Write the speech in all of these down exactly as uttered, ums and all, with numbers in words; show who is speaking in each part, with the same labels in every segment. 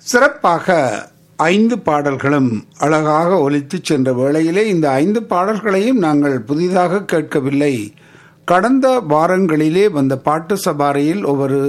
Speaker 1: சிறப்பாக ஐந்து பாடல்களும் அழகாக ஒலித்து சென்ற வேளையிலே இந்த ஐந்து பாடல்களையும் நாங்கள் புதிதாக கேட்கவில்லை. கடந்த வாரங்களிலே வந்த பாட்டு சபாரியில் ஒவ்வொரு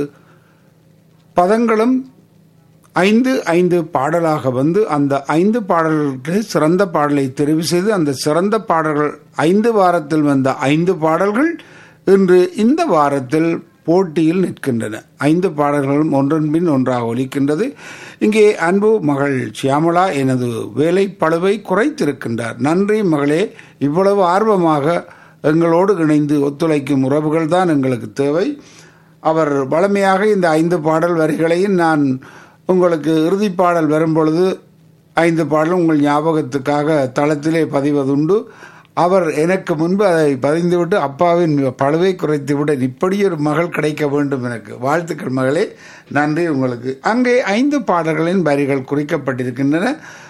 Speaker 1: பதங்களும் ஐந்து ஐந்து பாடலாக வந்து அந்த ஐந்து பாடல்களுக்கு சிறந்த பாடலை தெரிவு செய்து அந்த சிறந்த பாடல்கள் ஐந்து வாரத்தில் வந்த ஐந்து பாடல்கள் இன்று இந்த வாரத்தில் போட்டியில் நிற்கின்றன. ஐந்து பாடல்களும் ஒன்றன் பின் ஒன்றாக ஒலிக்கின்றது. இங்கே அன்பு மகள் சியாமளா எனது வேலை பளுவை குறைத்திருக்கின்றார். நன்றி மகளே, இவ்வளவு ஆர்வமாக எங்களோடு இணைந்து ஒத்துழைக்கும் உறவுகள் தான் எங்களுக்கு தேவை. அவர் வளமையாக இந்த ஐந்து பாடல் வரிகளையும் நான் உங்களுக்கு இறுதி பாடல் வரும்பொழுது ஐந்து பாடலும் உங்கள் ஞாபகத்துக்காக தளத்திலே பதிவதுண்டு. அவர் எனக்கு முன்பு அதை பதிந்துவிட்டு அப்பாவின் பழுவை குறைத்து விட இப்படி ஒரு மகள் கிடைக்க வேண்டும் எனக்கு. வாழ்த்துக்கள் மகளே, நன்றி உங்களுக்கு. அங்கே ஐந்து பாடல்களின் வரிகள் குறிக்கப்பட்டிருக்கின்றன.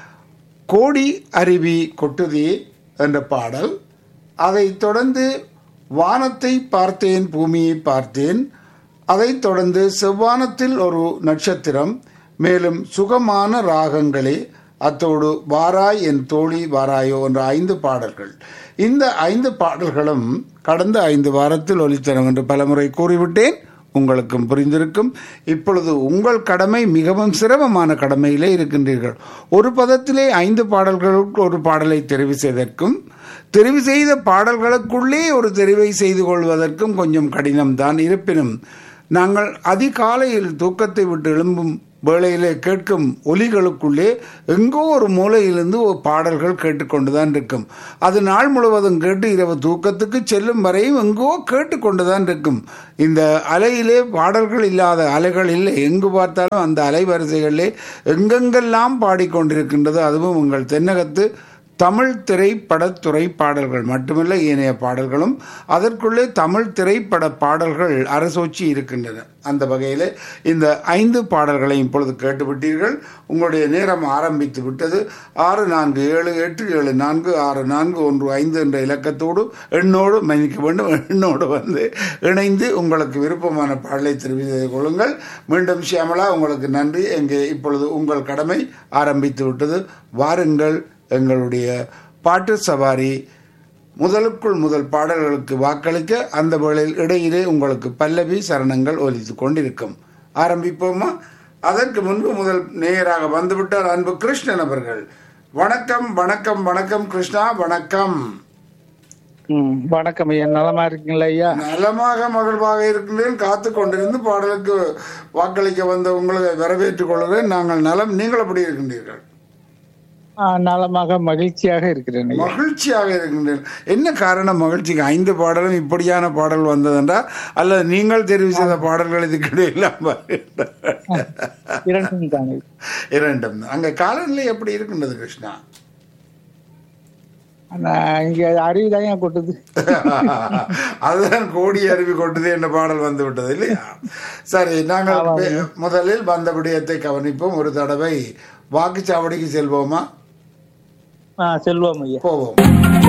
Speaker 1: கோடி அருவி கொட்டுதே என்ற பாடல், அதைத் தொடர்ந்து வானத்தை பார்த்தேன் பூமியை பார்த்தேன், அதைத் தொடர்ந்து செவ்வானத்தில் ஒரு நட்சத்திரம், மேலும் சுகமான ராகங்களே, அத்தோடு வாராய் என் தோழி வாராயோ என்ற ஐந்து பாடல்கள். இந்த ஐந்து பாடல்களும் கடந்த ஐந்து வாரத்தில் ஒலித்தனம் என்று பலமுறை கூறிவிட்டேன், உங்களுக்கும் புரிந்திருக்கும். இப்பொழுது உங்கள் கடமை மிகவும் சிரமமான கடமையிலே இருக்கின்றீர்கள். ஒரு பதத்திலே ஐந்து பாடல்களுக்கு ஒரு பாடலை தெரிவு செய்வதற்கும் தெரிவு செய்த பாடல்களுக்குள்ளே ஒரு தெரிவை செய்து கொள்வதற்கும் கொஞ்சம் கடினம்தான். இருப்பினும் நாங்கள் அதிகாலையில் தூக்கத்தை விட்டு எழும்பும் வேளையிலே கேட்கும் ஒலிகளுக்குள்ளே எங்கோ ஒரு மூலையிலிருந்து ஒரு பாடல்கள் கேட்டுக்கொண்டுதான் இருக்கும். அது நாள் முழுவதும் கேட்டு இரவு தூக்கத்துக்கு செல்லும் வரையும் எங்கோ கேட்டுக்கொண்டுதான் இருக்கும். இந்த அலையிலே பாடல்கள் இல்லாத அலைகள் இல்லை. எங்கு பார்த்தாலும் அந்த அலைவரிசைகளிலே எங்கெங்கெல்லாம் பாடிக்கொண்டிருக்கின்றது. அதுவும் உங்கள் தென்னகத்து தமிழ் திரைப்படத்துறை பாடல்கள் மட்டுமல்ல, ஏனைய பாடல்களும் அதற்குள்ளே தமிழ் திரைப்பட பாடல்கள் அரசோச்சி இருக்கின்றன. அந்த வகையில் இந்த ஐந்து பாடல்களை இப்பொழுது கேட்டுவிட்டீர்கள். உங்களுடைய நேரம் ஆரம்பித்து விட்டது. ஆறு நான்கு ஏழு எட்டு ஏழு நான்கு ஆறு நான்கு ஒன்று ஐந்து என்ற இலக்கத்தோடு எண்ணோடு மன்னிக்க வேண்டும் எண்ணோடு வந்து இணைந்து உங்களுக்கு விருப்பமான பாடலை தெரிவு செய்து கொள்ளுங்கள். மீண்டும் சியாமளா, உங்களுக்கு நன்றி. எங்கே இப்பொழுது உங்கள் கடமை ஆரம்பித்து விட்டது. வாருங்கள், எங்களுடைய பாட்டு சவாரி முதலுக்குள் முதல் பாடல்களுக்கு வாக்களிக்க. அந்த வேளையில் இடையிலே உங்களுக்கு பல்லவி சரணங்கள் ஒலித்து கொண்டிருக்கும். ஆரம்பிப்போமா? அதற்கு முன்பு முதல் நேயராக வந்துவிட்டார் அன்பு கிருஷ்ணன் அவர்கள். வணக்கம் வணக்கம் வணக்கம் கிருஷ்ணா, வணக்கம்.
Speaker 2: வணக்கம் ஐயா, நலமா இருக்கீங்களா ஐயா?
Speaker 1: நலமாக மகிழ்வாக இருக்கின்றேன். காத்து கொண்டிருந்து பாடலுக்கு வாக்களிக்க வந்த உங்களை வரவேற்றுக் கொள்கிறேன். நாங்கள் நலம், நீங்கள் எப்படி இருக்கின்றீர்கள்?
Speaker 2: நலமாக மகிழ்ச்சியாக இருக்கிறேன்.
Speaker 1: மகிழ்ச்சியாக இருக்கின்றேன். என்ன காரணம் மகிழ்ச்சிக்கு? ஐந்து பாடலும் இப்படியான பாடல் வந்ததென்றா அல்லது நீங்கள் தெரிவு செய்த பாடல்கள் இதுக்கிடையே
Speaker 2: இரண்டும் தானே?
Speaker 1: இரண்டும். அங்க காலநிலை எப்படி இருக்கின்றது கிருஷ்ணா?
Speaker 2: இங்க அருவிதான் கொட்டுது.
Speaker 1: அதுதான் கோடி அருவி கொட்டுது என்ற பாடல் வந்து விட்டது இல்லையா? சரி, நாங்கள் முதலில் வந்த விடயத்தை கவனிப்போம். ஒரு தடவை வாக்குச்சாவடிக்கு செல்வோமா?
Speaker 2: செல்வோம் ஐயா,
Speaker 1: போவோம்.